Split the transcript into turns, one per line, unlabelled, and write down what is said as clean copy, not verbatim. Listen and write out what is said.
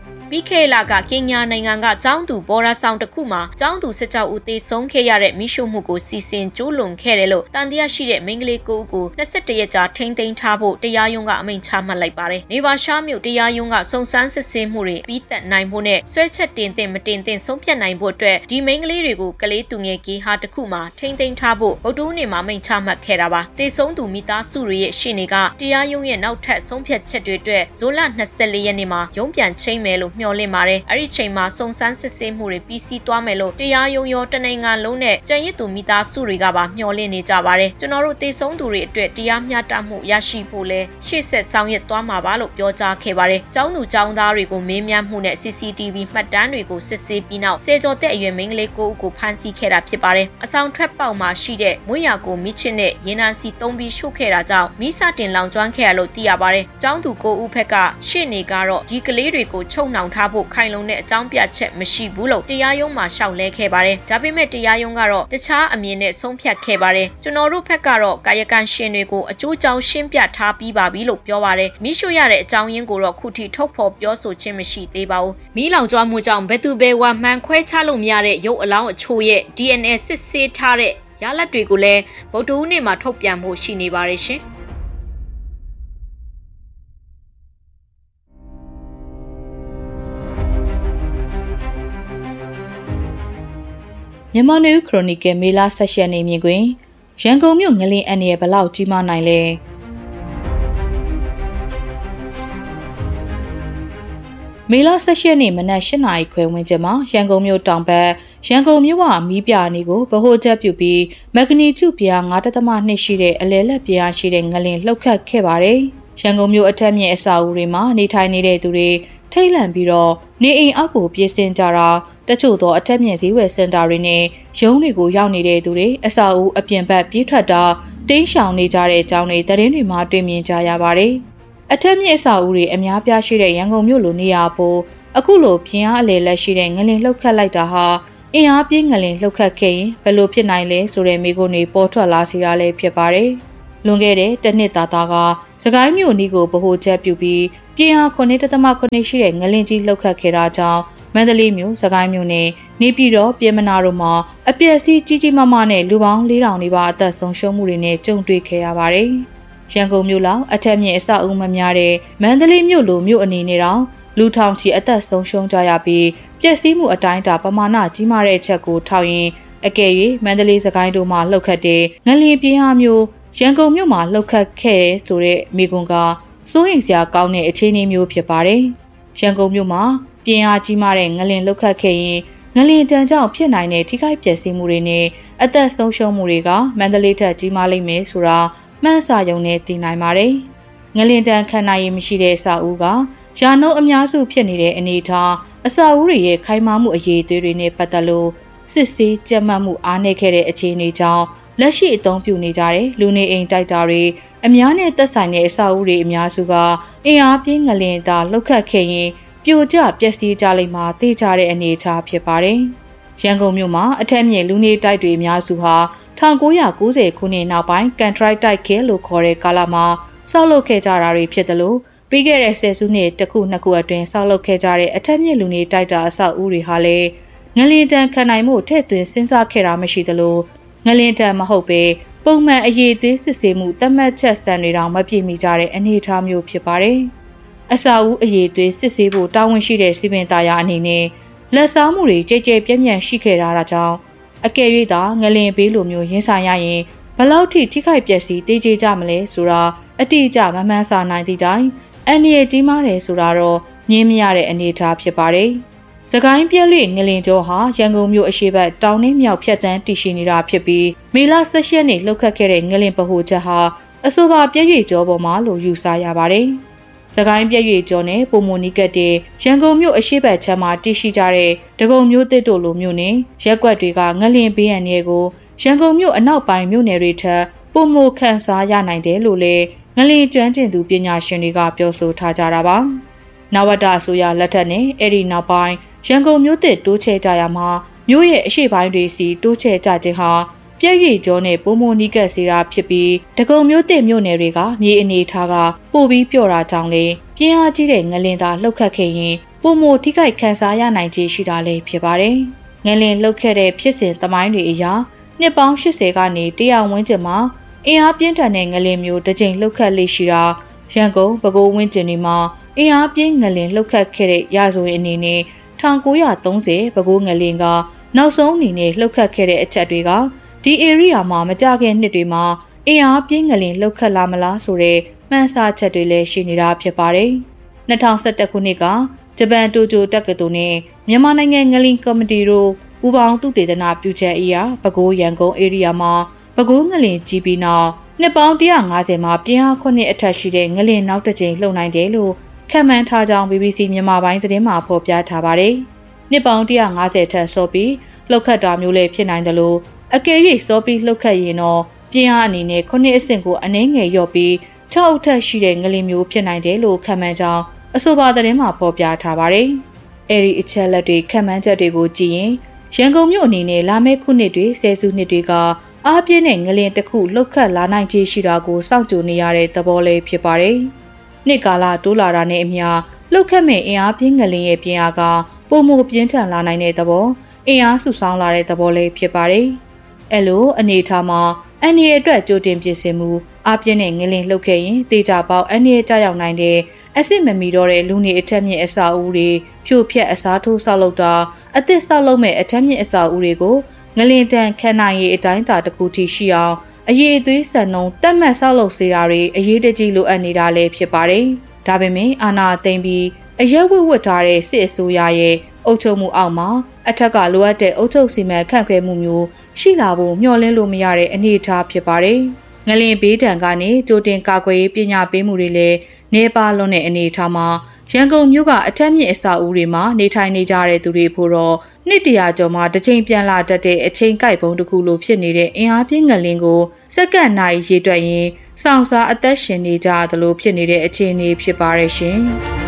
ပြီးခဲ့လာကကင်ညာနိုင်ငံကကျောင်းသူဘော်ရာဆောင်တစ်ခုမှာကျောင်းသူ16ဦးသေဆုံးခဲ့ရတဲ့မိရှုမှုကိုစီစဉ်ကျိုးလွန်ခဲ့တယ်လို့တန်တရားရှိတဲ့မိန်းကလေး9ဦးကို21ရက်ကြာထိန်းသိမ်းထားဖို့တရားရုံးကအမိန့်ချမှတ်လိုက်ပါတယ်။နေပါရှားမြို့တရားရုံးကစုံစမ်းစစ်ဆေးမှုတွေပြီးသက်နိုင်ဖို့နဲ့ဆွဲချက်တင်သင့်မတင်သင့်ဆုံးဖြတ်နိုင်ဖို့အတွက်ဒီမိန်းကလေးတွေကိုကလေးသူငယ်ဂေဟာတစ်ခုမှာထိန်းသိမ်းထားဖို့ဗုဒ္ဓဦးနေ့မှာမိန့်ချမှတ်ခဲ့တာပါ။သေဆုံးသူမိသားစုတွေရဲ့ရှေ့နေကတရားရုံးရဲ့နောက်ထပ်ဆုံးဖြတ်ချက်တွေအတွက်ဇွန်လ24ရက်နေ့မှာရုံးပြန်ချိန်းမယ်လို့မျှော်လင့်ပါတယ်။အဲ့ဒီချိန်မှာစုံစမ်းစစ်ဆေးမှုတွေပြီးစီးသွားမယ်လို့တရားရုံးရောတနိုင်ငံလုံးနဲ့ကြံရစ်သူမိသားစုတွေကပါမျှော်လင့်နေကြပါတယ်။ကျွန်တော်တို့သေဆုံးသူတွေအတွက်တရားမျှတမှုရရှိဖို့လဲရှေ့ဆက်ဆောင်ရွက်သွားမှာပါလို့ပြောကြားခဲ့ပါတယ်။ကျောင်းသူကျောင်းသားတွေကိုမေးမြန်းမှုနဲ့ CCTV မှတ်တမ်းတွေကိုစစ်ဆေးပြီးနောက်စေကျော်သက်အရွယ်မိန်းကလေး9ဦးကိုဖမ်းဆီးခဲ့တာဖြစ်ပါတယ်။အဆောင်ထွက်ပေါက်မှာရှိတဲ့မွေးရာကိုမိချစ်နဲ့ရေနံစီသုံးပြီးရှို့ခဲ့တာကြောင့်မိစတင်လောင်ကျွမ်းခဲ့ရလို့သိရပါတယ်။ကျောင်းသူ9ဦးဖက်ကရှေ့နေကတော့ဒီကလေးတွေကိုချုပ်နှောင်ထားဖို့ခိုင်လုံတဲ့အကြောင်းပြချက်မရှိဘူးလို့တရားရုံးမှာရှောက်လဲခဲ့ပါတယ်။ဒါပေမဲ့တရားရုံးကတော့တခြားအမြင်နဲ့ဆုံးဖြတ်ခဲ့ပါတယ်။ကျွန်တော်တို့ဖက်ကတော့ကာယကံရှင်တွေကိုအကျိုးကြောင့်ရှင်းပြထားပြီးပါပြီလို့ပြောပါတယ်။မိရှုရတဲ့အကြောင်းရင်းကိုတော့ခုထိထုတ်ဖော်ပြောဆိုခြင်းမရှိသေးပါဘူး။မိလောင်ကျွမ်းမှုကြောင့်ဘယ်သူဘယ်ဝါမှန်ခွဲခြားလို့မရတဲ့ရုပ်အလောင်းအချို့ရဲ့ DNA စစ်ဆေးထားတဲ့ရလဒ်တွေကိုလည်းဗုဒ္ဓဦးနေ့မှာထုတ်ပြန်ဖို့ရှိနေပါတယ်ရှင်။
မြန်မာနယူးခရိုနီကယ်မေလ16ရက်နေ့မြင်ကွင်းရန်ကုန်မြို့ငလင်းအန်ရဲ့ဘလောက်ကြီးမားနိုင်လဲမေလ16ရက်နေ့မနက်8:00 နာရီခွဲဝန်းကျင်မှာရန်ကုန်မြို့တောင်ဘက်ရန်ကုန်မြို့ဝမီးပြနေကိုဗဟိုချက်ပြုပြီးမက်ဂနီကျူပြား 9.2 ရှိတဲ့အလဲလက်ပြားရှိတဲ့ငလင်းလှုပ်ခတ်ခဲ့ပါတယ်ရန်ကုန်မြို့အထက်မြင့်အဆောက်အဦတွေမှာနေထိုင်နေတဲ့သူတွေထိတ်လန့်ပြီးတော့နေအိမ်အောက်ကိုပြေးဆင်းကြတာတချို့သောအထက်မြင့်ဈေးဝယ်စင်တာတွေနဲ့ရုံးတွေကိုရောက်နေတဲ့သူတွေအဆောက်အဦအပြင်ဘက်ပြေးထွက်တာတင်းရှောင်နေကြတဲ့အကြောင်းတွေသတင်းတွေမှာတွေ့မြင်ကြရပါတယ်အထက်မြင့်အဆောက်အဦတွေအများပြားရှိတဲ့ရန်ကုန်မြို့လိုနေရာပေါ်အခုလိုပြင်းအားအလေလက်ရှိတဲ့ငလင်လှုပ်ခတ်လိုက်တာဟာအင်အားပြင်းငလင်လှုပ်ခတ်ခဲ့ရင်ဘယ်လိုဖြစ်နိုင်လဲဆိုတဲ့မိကုန်းတွေပေါ်ထွက်လာစေရလဲဖြစ်ပါတယ်လွန်ခဲ့တဲ့တစ်နှစ်သားကစကိုင်းမြို့နီးကိုဗဟိုချက်ပြုပြီးပြင်းအား 9.8 ရှိတဲ့ငလင်ကြီးလှုပ်ခတ်ခဲ့တာကြောင့်မန္တလေးမြို့စကိုင်းမြို့နဲ့နေပြည်တော်ပြည်မနာတို့မှာအပျက်စီးကြီးကြီးမားမားနဲ့လူပေါင်း4,000နီးပါးအသက်ဆုံးရှုံးမှုတွေနဲ့ကြုံတွေ့ခဲ့ရပါတယ်။ရန်ကုန်မြို့လောက်အထက်မြင့်အဆောက်အဦမများတဲ့မန္တလေးမြို့လိုမြို့အနေနဲ့တောင်လူထောင်ချီအသက်ဆုံးရှုံးကြရပြီးပျက်စီးမှုအတိုင်းအတာပမာဏကြီးမားတဲ့အချက်ကိုထောက်ရင်အကယ်၍မန္တလေးစကိုင်းတို့မှာလှုပ်ခတ်တဲ့ငလျင်ပြင်းအားမျိုးရန်ကုန်မြို့မှာလှုပ်ခတ်ခဲ့ဆိုတဲ့မိကွန်းကစိုးရိမ်စရာကောင်းတဲ့အခြေအနေမျိုးဖြစ်ပါတယ်။ရန်ကုန်မြို့မှာပြင်းအားကြီးမားတဲ့ငလျင်လှုပ်ခတ်ခဲ့ရင်ငလျင်တန်ကြောင့်ဖြစ်နိုင်တဲ့ထိခိုက်ပျက်စီးမှုတွေနဲ့အသက်ဆုံးရှုံးမှုတွေကမန္တလေးထက်ကြီးမားလိမ့်မယ်ဆိုတာမှန်းဆရုံနဲ့သိနိုင်ပါတယ်။ငလျင်တန်ခံနိုင်ရမရှိတဲ့အဆောက်အဦကရာနှုန်းအများစုဖြစ်နေတဲ့အနေအထားအဆောက်အဦတွေရဲ့ခိုင်မာမှုအရေးအသွေးတွေနဲ့ပတ်သက်လို့စစ်ဆေးကြက်မှတ်မှုအားနည်းခဲ့တဲ့အခြေအနေကြောင့်လက်ရှိအသုံးပြုနေကြတဲ့လူနေအိမ်တိုက်တာတွေအများနဲ့သက်ဆိုင်တဲ့အဆောက်အဦတွေအများစုကအင်အားပြင်းငလျင်သာလှုပ်ခတ်ခဲ့ရင်ပြိုကျပျက်စီးကြလိမ့်မှာသိကြတဲ့အနေအထားဖြစ်ပါတယ်။ရန်ကုန်မြို့မှာအထက်မြင့်လူနေတိုက်တွေအများစုဟာ1990ခုနှစ်နောက်ပိုင်းကန်ထရိုက်တိုက်ခဲလို့ခေါ်တဲ့ကာလမှာဆောက်လုပ်ခဲ့ကြတာတွေဖြစ်တယ်လို့ပြီးခဲ့တဲ့ဆယ်စုနှစ်တစ်ခုနှစ်ခုအတွင်းဆောက်လုပ်ခဲ့ကြတဲ့အထက်မြင့်လူနေတိုက်တာအဆောက်အဦတွေဟာလည်းငလျင်တန်ခံနိုင်မှုထည့်သွင်းစဉ်းစားခဲ့တာမရှိသလိုငလျင်တန်မဟုတ်ပဲပုံမှန်အရေးသွေးစစ်ဆေးမှုသတ်မှတ်ချက်စံတွေတောင်မပြည့်မီကြတဲ့အနေအထားမျိုးဖြစ်ပါတယ်။အဆောက်အဦအရေးသွေးစစ်ဆေးဖို့တာဝန်ရှိတဲ့စီပင်သားရအနေနဲ့လက်စားမှုတွေကြဲကြဲပြန့်ပြန့်ရှိခဲ့တာကြောင့်အကယ်၍သာငလျင်ဘေးလိုမျိုးရင်ဆိုင်ရရင်ဘလောက်ထိထိခိုက်ပျက်စီးတေးကြကြမလဲဆိုတာအတိအကျမမှန်းဆနိုင်သည့်တိုင်အန်ဒီရဲ့ကြီးမားတယ်ဆိုတာတော့ငြင်းမရတဲ့အနေအထားဖြစ်ပါတယ်။စကိုင်းပြက်လွေငလင်ကျော်ဟာရန်ကုန်မြို့အရှေ့ဘက်တောင်နဲ့မြောက်ဖြတ်တန်းတည်ရှိနေတာဖြစ်ပြီးမေလ16ရက်နေ့လှုပ်ခတ်ခဲ့တဲ့ငလင်ဗဟိုချက်ဟာအဆိုပါပြက်ရွေကျော်ပေါ်မှာလို့ယူဆရပါတယ်။စကိုင်းပြက်ရွေကျော်နဲ့ပုံမနီကတ်တဲ့ရန်ကုန်မြို့အရှေ့ဘက်ခြမ်းမှာတည်ရှိကြတဲ့ဒဂုံမြို့သစ်တို့လိုမြို့နယ်ရက်ကွက်တွေကငလင်ဘေးအန္တရာယ်ကိုရန်ကုန်မြို့အနောက်ပိုင်းမြို့နယ်တွေထက်ပုံမခန့်စားရနိုင်တယ်လို့လည်းငလင်ကျွမ်းကျင်သူပညာရှင်တွေကပြောဆိုထားကြတာပါ။နဝတအစိုးရလက်ထက်နဲ့အဲ့ဒီနောက်ပိုင်းရန်ကုန်မြို့သစ်တိုးချဲ့ကြရမှာမြို့ရဲ့အရှိပိုင်းတွေစီတိုးချဲ့ကြခြင်းဟာပြည့်ရွေကျော်နဲ့ပုံမနီကတ်စေတာဖြစ်ပြီးဒဂုံမြို့သစ်မြို့နယ်တွေကမြေအနေထားကပိုပြီးပြော့တာကြောင့်လေပြင်းအားကြီးတဲ့ငလင်သာလှုပ်ခတ်ခဲ့ရင်ပုံမထိခိုက်ခံစားရနိုင်ခြေရှိတာလည်းဖြစ်ပါတယ်။ငလင်လှုပ်ခဲ့တဲ့ဖြစ်စဉ်သမိုင်းတွေအရနှစ်ပေါင်း80ကနေ100ဝန်းကျင်မှာအင်အားပြင်းထန်တဲ့ငလင်မျိုးတစ်ကြိမ်လှုပ်ခတ်လေးရှိတာရန်ကုန်ပဲခူးဝန်းကျင်တွေမှာအင်အားပြင်းငလင်လှုပ်ခတ်ခဲ့တဲ့ရာဇဝင်အနေနဲ့1930ပဲခူးငလင်ကနောက်ဆုံးအနေနဲ့လှုပ်ခတ်ခဲ့တဲ့အချက်တွေကဒီ area မှာမကြခင်နှစ်တွေမှာအင်အားပြင်းငလင်လှုပ်ခတ်လာမလားဆိုတဲ့မှန်းဆချက်တွေလည်းရှိနေတာဖြစ်ပါတယ်။2011ခုနှစ်ကဂျပန်တိုကျိုတက္ကသိုလ်နဲ့မြန်မာနိုင်ငံငလင်ကော်မတီတို့ပူးပေါင်းသုတေသနပြုချက်အရပဲခူးရန်ကုန် area မှာပဲခူးငလင်ကြီးပြီးနောက်နှစ်ပေါင်း150မှာပြင်းအား9အထက်ရှိတဲ့ငလင်နောက်တစ်ကြိမ်လှုပ်နိုင်တယ်လို့ခန့်မှန်းထားကြောင်း BBC မြန်မာပိုင်းသတင်းမှာဖော်ပြထားပါတယ်။နှစ်ပေါင်း150ထက်စောပြီးလှုပ်ခတ်တာမျိုးလည်းဖြစ်နိုင်တယ်လို့အကယ်၍စောပြီးလှုပ်ခတ်ရင်တော့ပြင်းအားအနေနဲ့9အဆင့်ကိုအနည်းငယ်လျော့ပြီး6အထက်ရှိတဲ့ငလင်မျိုးဖြစ်နိုင်တယ်လို့ခန့်မှန်းကြောင်းအဆိုပါသတင်းမှာဖော်ပြထားပါတယ်။အဲဒီအချက်လက်တွေခန့်မှန်းချက်တွေကိုကြည့်ရင်ရန်ကုန်မြို့အနေနဲ့လာမယ့်ခုနှစ်တွေဆယ်စုနှစ်တွေကအားပြင်းတဲ့ငလင်တစ်ခုလှုပ်ခတ်လာနိုင်ခြေရှိတာကိုစောင့်ကြိုနေရတဲ့သဘောလေးဖြစ်ပါတယ်။နှစ်ကာလတိုးလာတာနဲ့အမျှလှုပ်ခတ်မဲ့အင်အားပြင်းငလင်ရဲ့ပြင်းအားကပုံမပြင်းထန်လာနိုင်တဲ့သဘောအင်အားစုဆောင်းလာတဲ့သဘောလေးဖြစ်ပါတယ်။အဲလိုအနေထားမှာအန်ဒီရဲ့အတွက်ကြိုတင်ပြင်ဆင်မှုအားပြင်းတဲ့ငလင်လှုပ်ခဲ့ရင်တေချာပေါက်အန်ဒီရဲ့ကြောက်ရောက်နိုင်တဲ့အစစ်မမီတော့တဲ့လူနေအထက်မြင့်အစာအုပ်တွေဖြိုဖျက်အစားထိုးဆောက်လုပ်တာအသစ်ဆောက်လုပ်မဲ့အထက်မြင့်အစာအုပ်တွေကိုငလင်တန်ခံနိုင်ရေးအတိုင်းအတာတစ်ခုထိရှိအောင်အရေးအသွေးစံနှုန်းတက်မှတ်ဆောက်လုပ်စေတာတွေအရေးတကြီးလိုအပ်နေတာလည်းဖြစ်ပါတယ်။ဒါပေမဲ့အာဏာသိမ်းပြီးအရက်ဝတ်ထားတဲ့စစ်အစိုးရရဲ့အုပ်ချုပ်မှုအောက်မှာအထက်ကလိုအပ်တဲ့အုပ်ချုပ်စီမံခန့်ခွဲမှုမျိုးရှိလာဖို့မျှော်လင့်လို့မရတဲ့အနေအထားဖြစ်ပါတယ်။ငလင်ဘေးဒဏ်ကနေကြိုတင်ကာကွယ်ရေးပညာပေးမှုတွေလည်းနေပါလွန်တဲ့အနေအထားမှာရန်ကုန်မြို့ကအထက်မြင့်အဆောက်အဦတွေမှာနေထိုင်နေကြတဲ့သူတွေဖို့တော့နှစ်တရာကျော်မှတစ်ချိန်ပြန်လာတတ်တဲ့အချိန်ကိုက်ပုံတစ်ခုလိုဖြစ်နေတဲ့အင်အားပြင်းငလင်ကိုစက္ကန့်နိုင်ရေတွက်ရင်စောင့်စားအသက်ရှင်နေကြသလိုဖြစ်နေတဲ့အခြေအနေဖြစ်ပါရဲ့ရှင်။